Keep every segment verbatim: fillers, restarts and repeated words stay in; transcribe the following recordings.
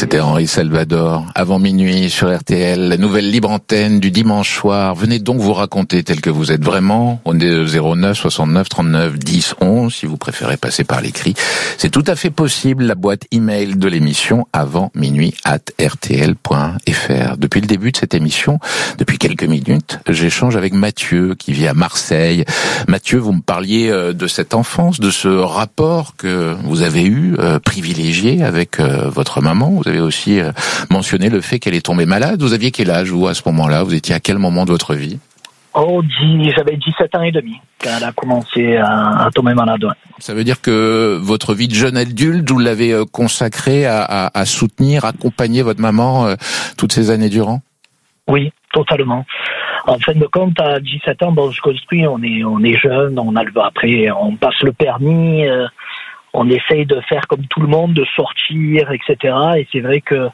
C'était Henri Salvador, avant minuit sur R T L, la nouvelle libre antenne du dimanche soir. Venez donc vous raconter tel que vous êtes vraiment. On est zéro neuf soixante-neuf trente-neuf dix onze, si vous préférez passer par l'écrit. C'est tout à fait possible, la boîte email de l'émission avant minuit at r t l point f r. Depuis le début de cette émission, depuis quelques minutes, j'échange avec Mathieu qui vit à Marseille. Mathieu, vous me parliez de cette enfance, de ce rapport que vous avez eu, euh, privilégié avec euh, votre maman. Vous avez aussi euh, mentionné le fait qu'elle est tombée malade. Vous aviez quel âge, vous, à ce moment-là? Vous étiez à quel moment de votre vie? Oh, dix, j'avais dix-sept ans et demi quand elle a commencé à, à tomber malade. Ouais. Ça veut dire que votre vie de jeune adulte, vous l'avez consacrée à, à, à soutenir, accompagner votre maman euh, toutes ces années durant? Oui, totalement. En fin de compte, à dix-sept ans, bon, je construis, on est, on est jeune, on a le, après, on passe le permis, euh, on essaye de faire comme tout le monde, de sortir, et cetera. Et c'est vrai que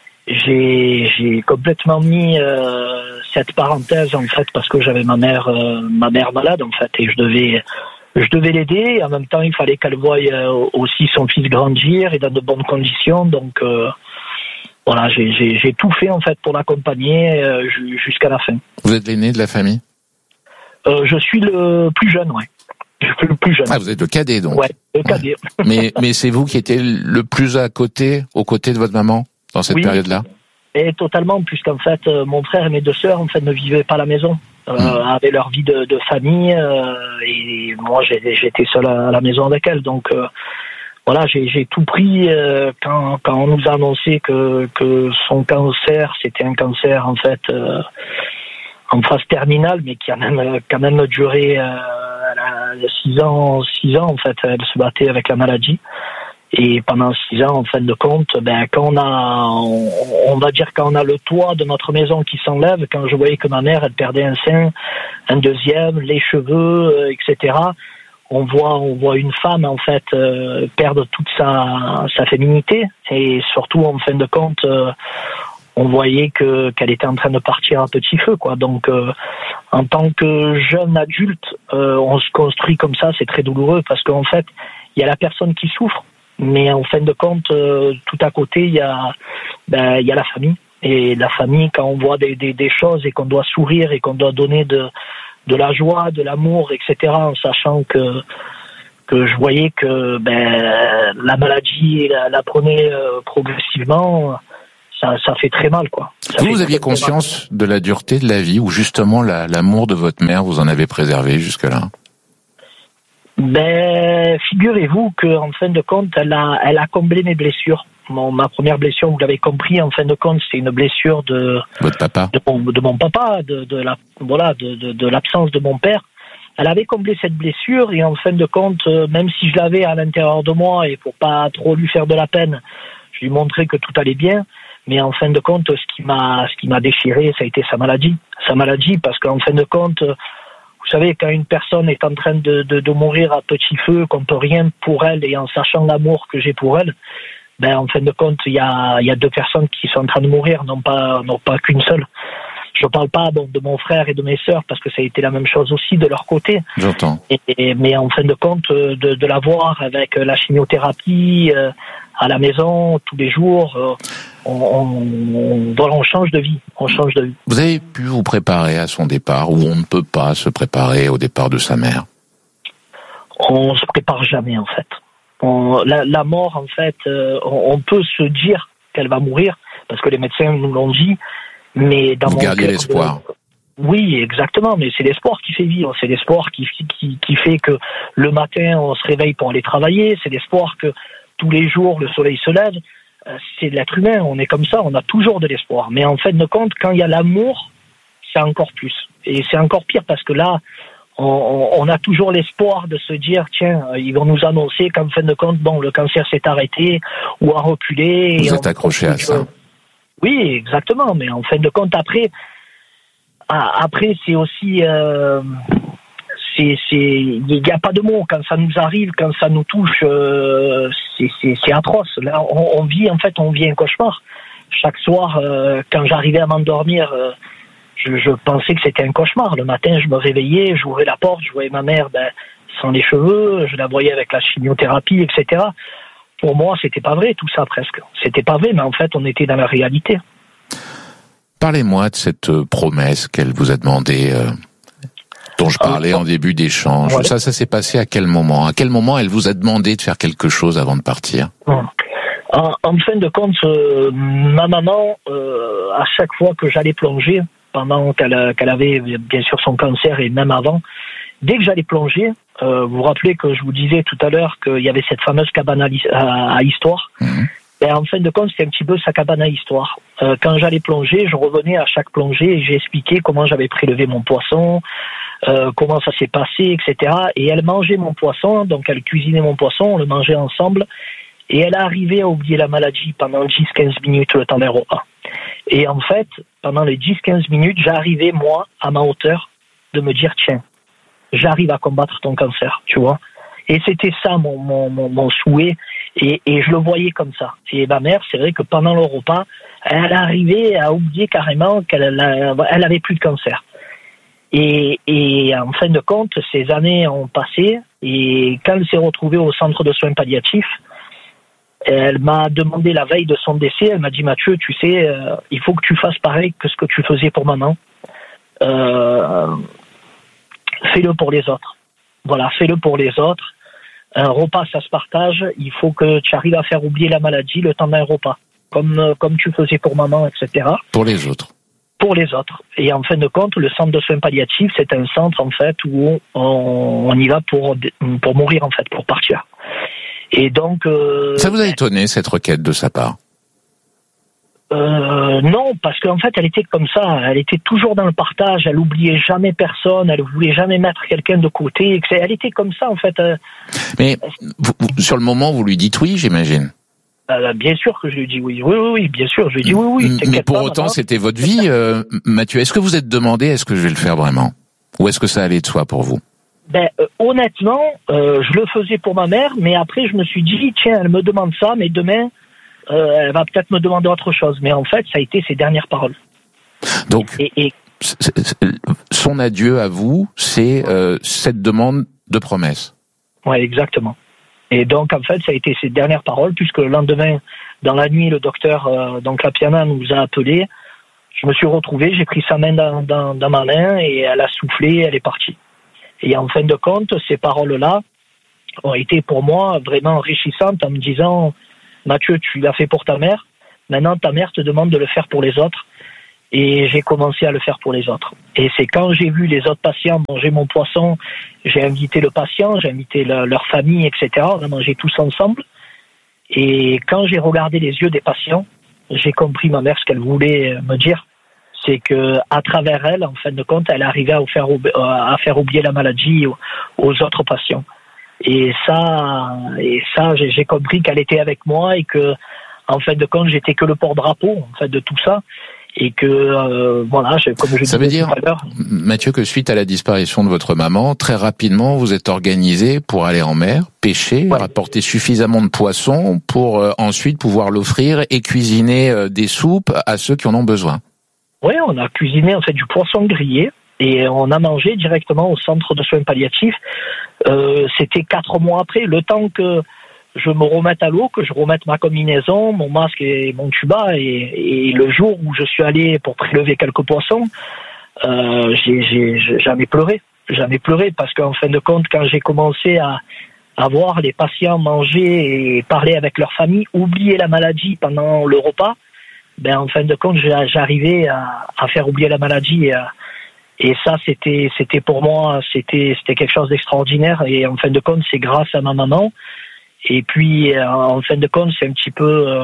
j'ai, j'ai complètement mis euh, cette parenthèse en fait parce que j'avais ma mère, euh, ma mère malade en fait, et je devais, je devais l'aider. Et en même temps, il fallait qu'elle voie euh, aussi son fils grandir et dans de bonnes conditions. Donc euh, voilà, j'ai, j'ai, j'ai tout fait en fait pour l'accompagner euh, jusqu'à la fin. Vous êtes l'aîné de la famille? euh, Je suis le plus jeune, ouais. Je suis le plus jeune. Ah, vous êtes le cadet, donc. Ouais, le cadet. Ouais. mais, mais c'est vous qui étiez le plus à côté, aux côtés de votre maman, dans cette oui, période-là? Et totalement, puisqu'en fait, euh, mon frère et mes deux sœurs, en fait, ne vivaient pas à la maison, euh, mmh. avaient leur vie de, de famille, euh, et moi, j'étais, j'étais seul à, à la maison avec elles. Donc, euh, voilà, j'ai, j'ai tout pris euh, quand, quand on nous a annoncé que, que son cancer, c'était un cancer, en fait, euh, en phase terminale, mais qui a même, quand même duré euh, six ans, six ans, en fait, elle se battait avec la maladie. Et pendant six ans, en fin de compte, ben, quand on a, on, on va dire quand on a le toit de notre maison qui s'enlève, quand je voyais que ma mère, elle perdait un sein, un deuxième, les cheveux, euh, et cetera. On voit, on voit une femme, en fait, euh, perdre toute sa, sa féminité. Et surtout, en fin de compte, euh, on voyait que, qu'elle était en train de partir à petit feu, quoi. Donc, euh, en tant que jeune adulte, euh, on se construit comme ça, c'est très douloureux parce qu'en fait, il y a la personne qui souffre, mais en fin de compte, euh, tout à côté, il y a, ben, il y a la famille. Et la famille, quand on voit des, des, des choses et qu'on doit sourire et qu'on doit donner de, de la joie, de l'amour, et cetera, en sachant que, que je voyais que, ben, la maladie la, la prenait euh, progressivement, ça, ça fait très mal, quoi. Ça vous, vous aviez conscience de la dureté de la vie ou justement la, l'amour de votre mère, vous en avez préservé jusque-là? Ben, figurez-vous qu'en fin de compte, elle a, elle a comblé mes blessures. Mon, ma première blessure, vous l'avez compris, en fin de compte, c'est une blessure de votre papa, de mon, de mon papa, de, de la, voilà, de, de, de l'absence de mon père. Elle avait comblé cette blessure et en fin de compte, même si je l'avais à l'intérieur de moi et pour pas trop lui faire de la peine, je lui montrais que tout allait bien. Mais en fin de compte, ce qui m'a, ce qui m'a déchiré, ça a été sa maladie, sa maladie, parce qu'en fin de compte, vous savez, quand une personne est en train de, de, de mourir à petit feu, qu'on peut rien pour elle et en sachant l'amour que j'ai pour elle, ben en fin de compte, il y a, y a deux personnes qui sont en train de mourir, non pas, non pas qu'une seule. Je parle pas bon, de mon frère et de mes sœurs parce que ça a été la même chose aussi de leur côté. J'entends. Et, et, mais en fin de compte, de, de la voir avec la chimiothérapie euh, à la maison tous les jours, euh, on, on, on, on change de vie. On change de vie. Vous avez pu vous préparer à son départ ou on ne peut pas se préparer au départ de sa mère? On se prépare jamais en fait. On, la, la mort en fait, euh, on, on peut se dire qu'elle va mourir parce que les médecins nous l'ont dit. Mais dans vous mon gardiez cœur, l'espoir. Euh, oui, exactement. Mais c'est l'espoir qui fait vivre. C'est l'espoir qui, qui, qui fait que le matin, on se réveille pour aller travailler. C'est l'espoir que tous les jours, le soleil se lève. Euh, c'est l'être humain. On est comme ça. On a toujours de l'espoir. Mais en fin de compte, quand il y a l'amour, c'est encore plus. Et c'est encore pire parce que là, on, on a toujours l'espoir de se dire, tiens, ils vont nous annoncer qu'en fin de compte, bon, le cancer s'est arrêté ou a reculé. Vous et êtes on, accroché à ça. Oui, exactement. Mais en fin de compte, après, après c'est aussi, euh, c'est, c'est, il n'y a pas de mots quand ça nous arrive, quand ça nous touche, euh, c'est, c'est, c'est atroce. Là, on, on vit, en fait, on vit un cauchemar. Chaque soir, euh, quand j'arrivais à m'endormir, euh, je, je pensais que c'était un cauchemar. Le matin, je me réveillais, j'ouvrais la porte, je voyais ma mère, ben, sans les cheveux, je la voyais avec la chimiothérapie, et cetera. pour moi, c'était pas vrai, tout ça, presque. C'était pas vrai, mais en fait, on était dans la réalité. Parlez-moi de cette promesse qu'elle vous a demandé, euh, dont je parlais euh, en début d'échange. Voilà. Ça, ça s'est passé à quel moment? À quel moment elle vous a demandé de faire quelque chose avant de partir? en, en fin de compte, euh, ma maman, euh, à chaque fois que j'allais plonger, pendant qu'elle, qu'elle avait bien sûr son cancer et même avant, dès que j'allais plonger, euh, vous vous rappelez que je vous disais tout à l'heure qu'il y avait cette fameuse cabane à, à, à histoire. Mmh. Et en fin de compte, c'était un petit peu sa cabane à histoire. Euh, quand j'allais plonger, je revenais à chaque plongée et j'ai expliqué comment j'avais prélevé mon poisson, euh, comment ça s'est passé, et cetera. Et elle mangeait mon poisson, donc elle cuisinait mon poisson, on le mangeait ensemble. Et elle arrivait à oublier la maladie pendant dix à quinze minutes le temps d'un repas. Et en fait, pendant les dix à quinze minutes, j'arrivais, moi, à ma hauteur, de me dire, tiens, j'arrive à combattre ton cancer, tu vois. Et c'était ça mon, mon, mon, mon souhait, et, et je le voyais comme ça. Et ma mère, c'est vrai que pendant le repas, elle arrivait à oublier carrément qu'elle elle avait plus de cancer. Et, et en fin de compte, ces années ont passé, et quand elle s'est retrouvée au centre de soins palliatifs, elle m'a demandé la veille de son décès, elle m'a dit, Mathieu, tu sais, euh, il faut que tu fasses pareil que ce que tu faisais pour maman. Euh, fais-le pour les autres. Voilà, fais-le pour les autres. Un repas, ça se partage. Il faut que tu arrives à faire oublier la maladie le temps d'un repas, comme comme tu faisais pour maman, et cetera. Pour les autres. Pour les autres. Et en fin de compte, le centre de soins palliatifs, c'est un centre en fait où on, on y va pour pour mourir en fait, pour partir. Et donc. Euh, ça vous a étonné cette requête de sa part? Euh, non, parce qu'en fait, elle était comme ça. Elle était toujours dans le partage. Elle oubliait jamais personne. Elle voulait jamais mettre quelqu'un de côté. Elle était comme ça, en fait. Mais vous, vous, sur le moment, vous lui dites oui, j'imagine. Euh, bien sûr que je lui dis oui. Oui, oui, oui, bien sûr. Je lui dis oui, oui. Mais pour autant, maintenant, c'était votre vie, euh, Mathieu. Est-ce que vous êtes demandé, est-ce que je vais le faire vraiment? Ou est-ce que ça allait de soi pour vous? Ben, euh, honnêtement, euh, je le faisais pour ma mère, mais après, je me suis dit, tiens, elle me demande ça, mais demain, Euh, elle va peut-être me demander autre chose, mais en fait, ça a été ses dernières paroles. Donc, et, et... son adieu à vous, c'est euh, cette demande de promesse. Ouais, exactement. Et donc, en fait, ça a été ses dernières paroles, puisque le lendemain, dans la nuit, le docteur, euh, donc la Piana, nous a appelés. Je me suis retrouvé, j'ai pris sa main dans, dans, dans ma main, et elle a soufflé, elle est partie. Et en fin de compte, ces paroles-là ont été pour moi vraiment enrichissantes en me disant, Mathieu, tu l'as fait pour ta mère, maintenant ta mère te demande de le faire pour les autres, et j'ai commencé à le faire pour les autres. Et c'est quand j'ai vu les autres patients manger mon poisson, j'ai invité le patient, j'ai invité le, leur famille, et cetera. On a mangé tous ensemble, et quand j'ai regardé les yeux des patients, j'ai compris ma mère ce qu'elle voulait me dire, c'est que à travers elle, en fin de compte, elle arrivait à faire, à faire oublier la maladie aux, aux autres patients. Et ça, et ça, j'ai, j'ai compris qu'elle était avec moi et que, en fin de compte, j'étais que le porte-drapeau en fait de tout ça, et que euh, voilà, je, comme je ça disais veut dire, tout à l'heure, Mathieu, que suite à la disparition de votre maman, très rapidement, vous êtes organisé pour aller en mer, pêcher, ouais. rapporter suffisamment de poissons pour euh, ensuite pouvoir l'offrir et cuisiner euh, des soupes à ceux qui en ont besoin. Oui, on a cuisiné en fait du poisson grillé. Et on a mangé directement au centre de soins palliatifs. Euh, c'était quatre mois après, le temps que je me remette à l'eau, que je remette ma combinaison, mon masque et mon tuba. Et, et le jour où je suis allé pour prélever quelques poissons, euh, j'ai, j'ai jamais pleuré. Jamais pleuré parce qu'en fin de compte, quand j'ai commencé à, à voir les patients manger et parler avec leur famille, oublier la maladie pendant le repas, ben en fin de compte, j'arrivais à, à faire oublier la maladie et à, Et ça, c'était, c'était pour moi, c'était, c'était quelque chose d'extraordinaire. Et en fin de compte, c'est grâce à ma maman. Et puis, en fin de compte, c'est un petit peu, euh,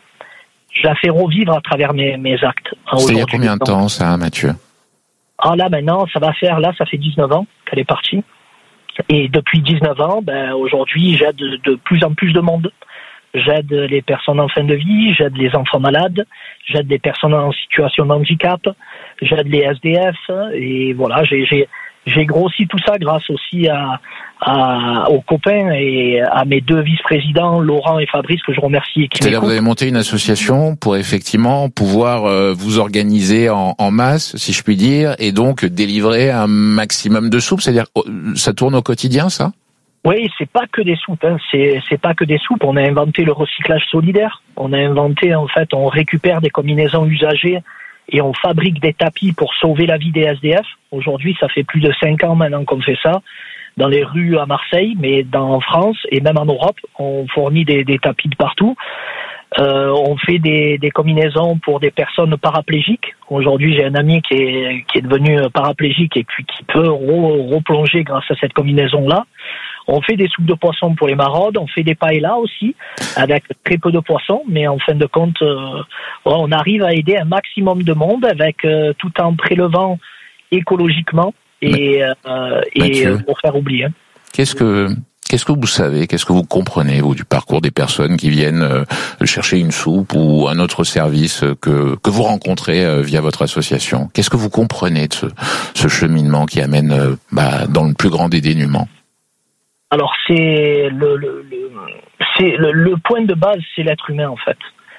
je la fais revivre à travers mes, mes actes. C'est il y a combien de temps, ça, Mathieu? Ah là, maintenant, ça va faire, là, ça fait dix-neuf ans qu'elle est partie. Et depuis dix-neuf ans, ben, aujourd'hui, j'aide de, de plus en plus de monde. J'aide les personnes en fin de vie, j'aide les enfants malades, j'aide les personnes en situation de handicap, j'aide les S D F, et voilà, j'ai, j'ai, j'ai grossi tout ça grâce aussi à, à, aux copains et à mes deux vice-présidents, Laurent et Fabrice, que je remercie. Et qui C'est-à-dire, vous avez monté une association pour effectivement pouvoir euh, vous organiser en, en masse, si je puis dire, et donc délivrer un maximum de soupes, c'est-à-dire, ça tourne au quotidien, ça? Oui, c'est pas que des soupes, hein. c'est c'est pas que des soupes. On a inventé le recyclage solidaire. On a inventé, en fait, on récupère des combinaisons usagées et on fabrique des tapis pour sauver la vie des S D F. Aujourd'hui, ça fait plus de cinq ans maintenant qu'on fait ça dans les rues à Marseille, mais dans, en France et même en Europe, on fournit des, des tapis de partout. Euh, on fait des, des combinaisons pour des personnes paraplégiques. Aujourd'hui, j'ai un ami qui est, qui est devenu paraplégique et qui, qui peut re, replonger grâce à cette combinaison-là. On fait des soupes de poisson pour les maraudes, on fait des paellas aussi, avec très peu de poissons, mais en fin de compte, euh, on arrive à aider un maximum de monde avec euh, tout en prélevant écologiquement et, euh, et euh, pour faire oublier. Qu'est-ce que Qu'est-ce que vous savez, qu'est-ce que vous comprenez, vous, du parcours des personnes qui viennent euh, chercher une soupe ou un autre service que que vous rencontrez euh, via votre association? Qu'est-ce que vous comprenez de ce, ce cheminement qui amène euh, bah, dans le plus grand des dénûments? Alors, c'est le, le, le, c'est le, le point de base, c'est l'être humain, en fait.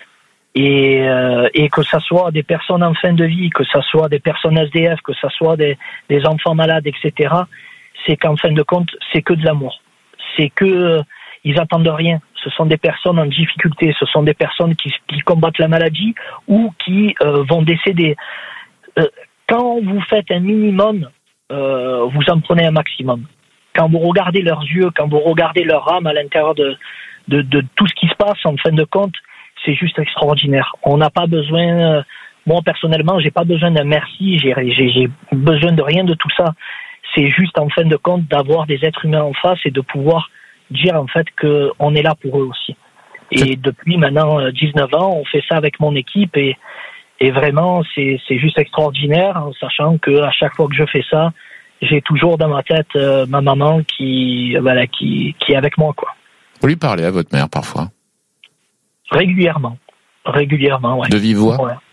Et, euh, et que ça soit des personnes en fin de vie, que ça soit des personnes S D F, que ça soit des, des enfants malades, et cetera, c'est qu'en fin de compte, c'est que de l'amour. C'est que euh, ils attendent rien. Ce sont des personnes en difficulté, ce sont des personnes qui, qui combattent la maladie ou qui euh, vont décéder. Euh, quand vous faites un minimum, euh, vous en prenez un maximum. Quand vous regardez leurs yeux, quand vous regardez leur âme à l'intérieur de, de, de tout ce qui se passe, en fin de compte, c'est juste extraordinaire. On n'a pas besoin, euh, moi personnellement, j'ai pas besoin d'un merci, j'ai, j'ai, j'ai besoin de rien de tout ça. C'est juste, en fin de compte, d'avoir des êtres humains en face et de pouvoir dire, en fait, qu'on est là pour eux aussi. Et depuis maintenant dix-neuf ans, on fait ça avec mon équipe et, et vraiment, c'est, c'est juste extraordinaire, en sachant que à chaque fois que je fais ça, j'ai toujours dans ma tête euh, ma maman qui, voilà, qui, qui est avec moi, quoi. Vous lui parlez à votre mère parfois? Régulièrement. Régulièrement, ouais. De vive voix? Ouais.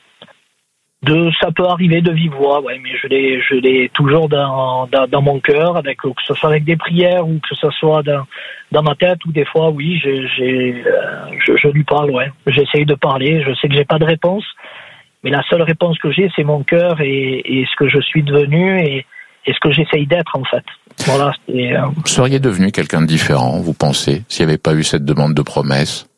De, ça peut arriver de vive voix, ouais, mais je l'ai, je l'ai toujours dans, dans, dans mon cœur, avec, que ce soit avec des prières ou que ce soit dans, dans ma tête, ou des fois, oui, j'ai, j'ai, euh, je, je lui parle, ouais. J'essaye de parler, je sais que j'ai pas de réponse, mais la seule réponse que j'ai, c'est mon cœur et, et ce que je suis devenu et, et ce que j'essaye d'être, en fait. Voilà, c'est, euh... Vous seriez devenu quelqu'un de différent, vous pensez, s'il n'y avait pas eu cette demande de promesse?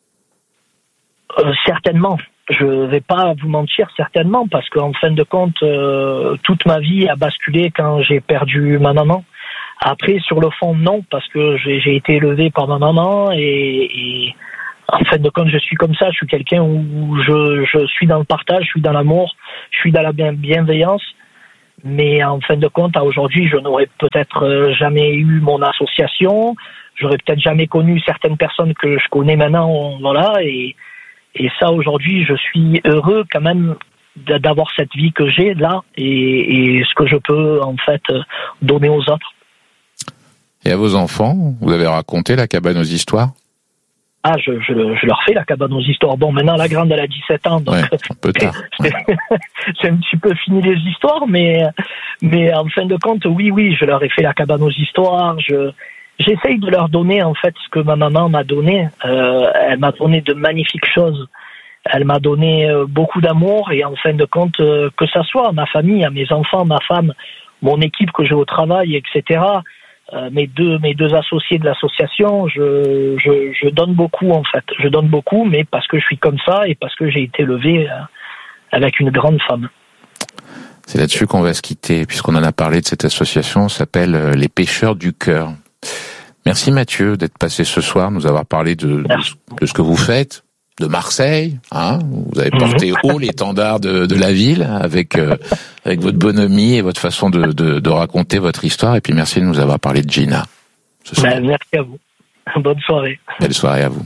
Euh, certainement. Je vais pas vous mentir, certainement, parce qu'en fin de compte, euh, toute ma vie a basculé quand j'ai perdu ma maman. Après, sur le fond, non, parce que j'ai, j'ai été élevé par ma maman et, et en fin de compte, je suis comme ça. Je suis quelqu'un où je, je suis dans le partage, je suis dans l'amour, je suis dans la bienveillance. Mais en fin de compte, à aujourd'hui, je n'aurais peut-être jamais eu mon association. J'aurais peut-être jamais connu certaines personnes que je connais maintenant, voilà, et Et ça, aujourd'hui, je suis heureux quand même d'avoir cette vie que j'ai là et, et ce que je peux, en fait, donner aux autres. Et à vos enfants, vous avez raconté la cabane aux histoires? Ah, je, je, je leur fais la cabane aux histoires. Bon, maintenant, la grande, elle a dix-sept ans, donc ouais, un peu tard. C'est, c'est un petit peu fini les histoires, mais, mais en fin de compte, oui, oui, je leur ai fait la cabane aux histoires. Je... J'essaye de leur donner, en fait, ce que ma maman m'a donné. Euh, elle m'a donné de magnifiques choses. Elle m'a donné euh, beaucoup d'amour et en fin de compte, euh, que ça soit à ma famille, à mes enfants, ma femme, mon équipe que j'ai au travail, et cetera. Euh, mes deux, mes deux associés de l'association, je, je, je donne beaucoup, en fait. Je donne beaucoup, mais parce que je suis comme ça et parce que j'ai été élevé euh, avec une grande femme. C'est là-dessus qu'on va se quitter, puisqu'on en a parlé de cette association, elle s'appelle Les Pêcheurs du Cœur. Merci Mathieu d'être passé ce soir, nous avoir parlé de, de, de ce que vous faites, de Marseille. Hein, vous avez porté haut l'étendard de, de la ville avec euh, avec votre bonhomie et votre façon de, de, de raconter votre histoire. Et puis merci de nous avoir parlé de Gina. Ce soir. Ben, merci à vous. Bonne soirée. Belle soirée à vous.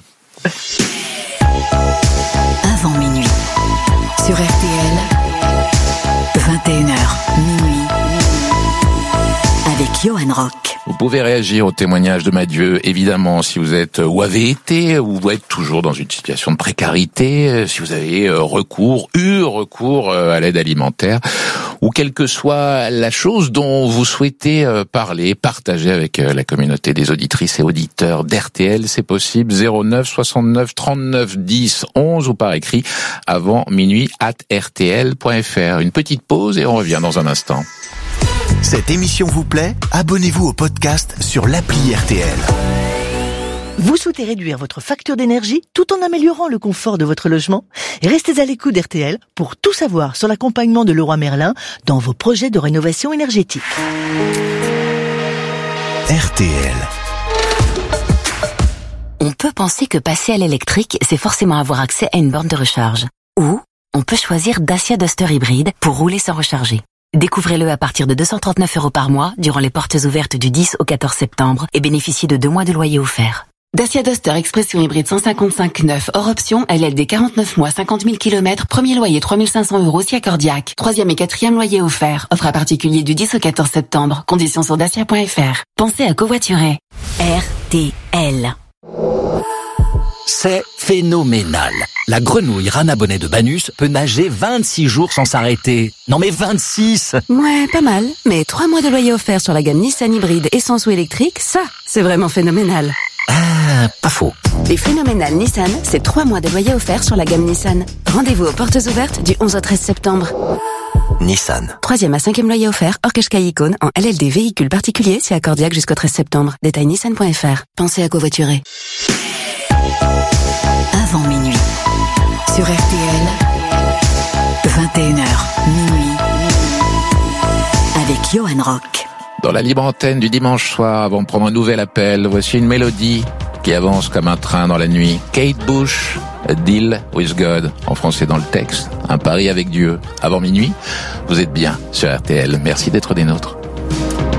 Avant minuit, sur R T L, vingt et une heures, minuit, avec Johan Rock. Vous pouvez réagir au témoignage de Mathieu, évidemment, si vous êtes ou avez été ou vous êtes toujours dans une situation de précarité, si vous avez recours, eu recours à l'aide alimentaire, ou quelle que soit la chose dont vous souhaitez parler, partager avec la communauté des auditrices et auditeurs d'R T L, c'est possible, zéro neuf soixante-neuf trente-neuf dix onze ou par écrit avant minuit arobase r t l point f r. Une petite pause et on revient dans un instant. Cette émission vous plaît ? Abonnez-vous au podcast sur l'appli R T L. Vous souhaitez réduire votre facture d'énergie tout en améliorant le confort de votre logement? Restez à l'écoute d'R T L pour tout savoir sur l'accompagnement de Leroy Merlin dans vos projets de rénovation énergétique. R T L. On peut penser que passer à l'électrique, c'est forcément avoir accès à une borne de recharge. Ou on peut choisir Dacia Duster hybride pour rouler sans recharger. Découvrez-le à partir de deux cent trente-neuf euros par mois durant les portes ouvertes du dix au quatorze septembre et bénéficiez de deux mois de loyer offert. Dacia Duster Expression hybride cent cinquante-cinq neuf hors option, L L D quarante-neuf mois, cinquante mille kilomètres, premier loyer trois mille cinq cents euros si accordiaque. Troisième et quatrième loyer offert. Offre à particulier du dix au quatorze septembre. Conditions sur dacia point f r. Pensez à covoiturer. R T L. C'est phénoménal. La grenouille Rana Bonnet de Banus peut nager vingt-six jours sans s'arrêter. Non mais vingt-six! Ouais, pas mal. Mais trois mois de loyer offert sur la gamme Nissan hybride essence ou électrique, ça, c'est vraiment phénoménal. Ah, pas faux. Les phénoménales Nissan, c'est trois mois de loyer offert sur la gamme Nissan. Rendez-vous aux portes ouvertes du onze au treize septembre. Nissan. Troisième à cinquième loyer offert, hors Qashqai Icône, en L L D véhicule particulier, c'est accordiaque jusqu'au treize septembre. Détail nissan point f r. Pensez à covoiturer. Avant minuit. Sur R T L. vingt et une heures, minuit. Avec Johan Rock. Dans la libre antenne du dimanche soir, avant de prendre un nouvel appel, voici une mélodie qui avance comme un train dans la nuit. Kate Bush, A Deal with God, en français dans le texte, un pari avec Dieu. Avant minuit, vous êtes bien sur R T L. Merci d'être des nôtres.